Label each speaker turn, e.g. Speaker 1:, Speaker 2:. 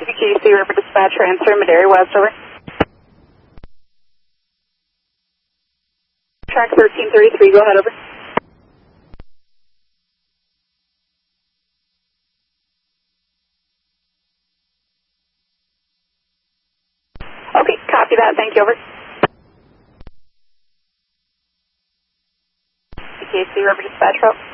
Speaker 1: CPKC River Dispatch, transfer Madera West, over. Track 1333, go ahead, over. Okay, copy that, thank you, over. CPKC River Dispatch, route.